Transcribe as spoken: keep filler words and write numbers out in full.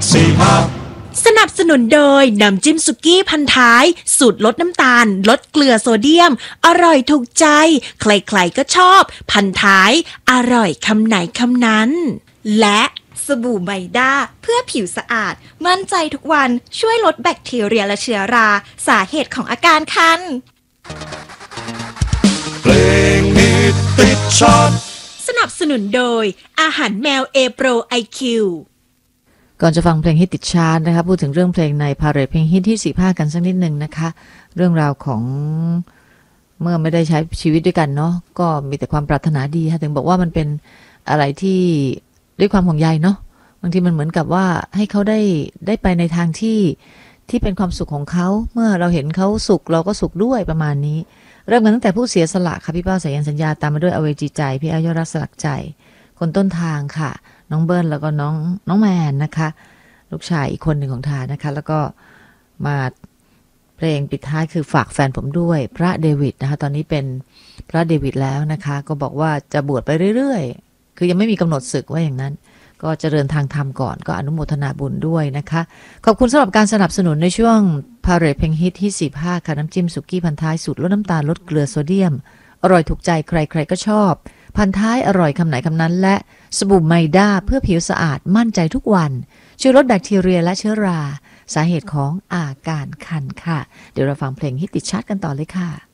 สี่ห้าสนับสนุนโดยน้ำจิ้มสุกี้พันท้ายสูตรลดน้ำตาลลดเกลือโซเดียมอร่อยถูกใจใครๆก็ชอบพันท้ายอร่อยคำไหนคำนั้นและสบู่ไมด้าเพื่อผิวสะอาดมั่นใจทุกวันช่วยลดแบคทีเรียและเชื้อราสาเหตุของอาการคันเพลงฮิตติดชาร์ตสนับสนุนโดยอาหารแมวเอโปรไอคิวก่อนจะฟังเพลงฮิตติดชาร์ตนะคะพูดถึงเรื่องเพลงในพาเหรดเพลงฮิตที่สี่ภาคกันสักนิดหนึ่งนะคะเรื่องราวของเมื่อไม่ได้ใช้ชีวิตด้วยกันเนาะก็มีแต่ความปรารถนาดีค่ะถึงบอกว่ามันเป็นอะไรที่ด้วยความห่วงใยเนาะบางทีมันเหมือนกับว่าให้เขาได้ได้ไปในทางที่ที่เป็นความสุขของเขาเมื่อเราเห็นเขาสุขเราก็สุขด้วยประมาณนี้เริ่มกันตั้งแต่ผู้เสียสละค่ะพี่เป้าสายันสัญญาตามมาด้วยอเวจีใจพี่อายุรักสลักใจคนต้นทางค่ะน้องเบิ้ลแล้วก็น้องน้องแมนนะคะลูกชายอีกคนหนึ่งของทานะคะแล้วก็มาเพลงปิดท้ายคือฝากแฟนผมด้วยพระเดวิดนะคะตอนนี้เป็นพระเดวิดแล้วนะคะก็บอกว่าจะบวชไปเรื่อยๆคือยังไม่มีกำหนดศึกว่าอย่างนั้นก็เจริญทางธรรมก่อนก็อนุโมทนาบุญด้วยนะคะขอบคุณสำหรับการสนับสนุนในช่วงพาเหรดเพลงฮิตที่สี่ภาคค่ะน้ำจิ้มสุกี้พันท้ายสูตรลดน้ำตาลลดเกลือโซเดียมอร่อยถูกใจใครๆก็ชอบพันท้ายอร่อยคำไหนคำนั้นและสบู่ไมด้าเพื่อผิวสะอาดมั่นใจทุกวันช่วยลดแบคทีเรียและเชื้อราสาเหตุของอาการคันค่ะเดี๋ยวเราฟังเพลงฮิตติดชาร์ตกันต่อเลยค่ะ